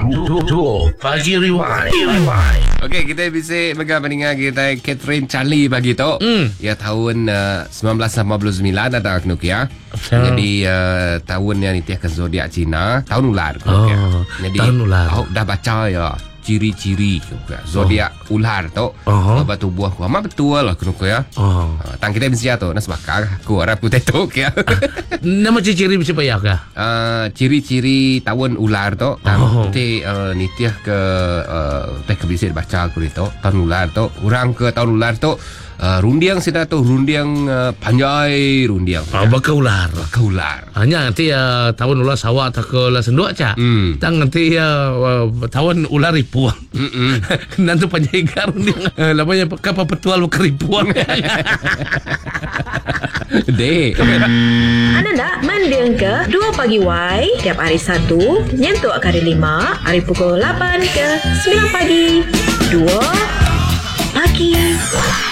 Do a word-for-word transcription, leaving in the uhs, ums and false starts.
Dua Pagi Rewind. Rewind. Okey, kita bisa bagi pendengar kita Catherine Charlie pagi tu. Mm. Ya tahun uh, sembilan belas lapan puluh sembilan ada kenuk ya. Jadi uh, tahun yang ditiahkan zodiak Cina, tahun ular kenuk ya. Oh, Jadi tahun ular. Aku dah baca ya ciri-ciri kenuk zodiak oh. ular tu. Oh. Batu buah ku amat betul lah kenuk ya. Oh. Uh, tang kita bisa tu nas bakar ku harap ku tetok ya. Nama ciri-ciri bisa payah kah? Uh, ciri-ciri tahun ular tu nanti uh, nitiah ke uh, teh kebisik baca aku itu tahun ular tu orang ke tahun ular tu uh, rundiang sida tu rundiang uh, panjai rundiang Oh, bakal ular. ke ular Hanya nanti uh, tahun ular sawak tak ke ular senduk cak. Hmm. Tang nanti uh, uh, tahun ular ripuang. Nanti panjaigar dia. Uh, lamanya kapal petual keripuang. Dek. Anda nak mendiang ke dua pagi Y tiap hari Sabtu nyentuk hari lima hari pukul lapan ke sembilan pagi. dua pagi